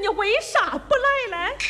你为啥不来嘞？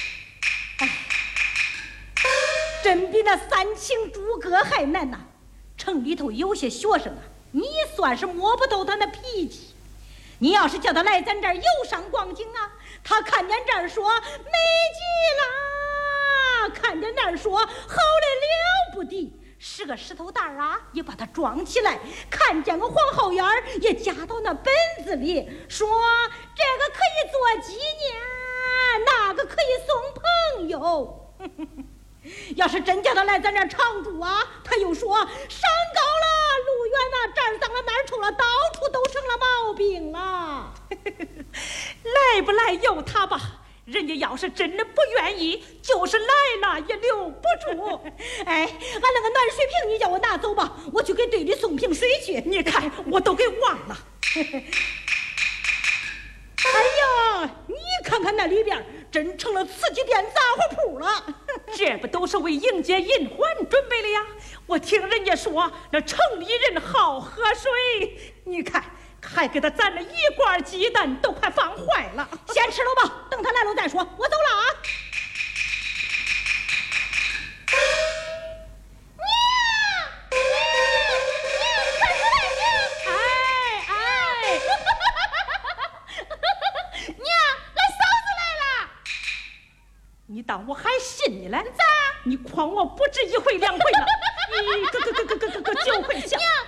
真比那三清诸葛还难呐！城里头有些学生啊，你算是摸不透他那脾气。你要是叫他来咱这儿游山逛景啊，他看见这儿说美极了，看见那儿说好的了不得，是个石头蛋儿啊，也把它装起来；看见个黄后眼儿，也夹到那本子里，说这个可以做纪念，那个可以送朋友。要是真叫他来咱这儿常住啊，他又说山高了路远了，这儿脏了那儿臭了，到处都成了毛病了。 来不来由他吧，人家要是真的不愿意，就是来了也留不住。 哎，俺那个暖水瓶你叫我拿走吧，我去给队里送瓶水去。 你看我都给忘了。 哎呀，你看看那里边真成了瓷器店杂货铺了。 这不都是为迎接银环准备的呀？我听人家说那城里人好喝水，你看还给他攒了一罐鸡蛋，都快放坏了。 先吃了吧，等他来了再说。我走了啊。 你当我还信你嘞？咋？你诓我不止一回两回了，你9回想。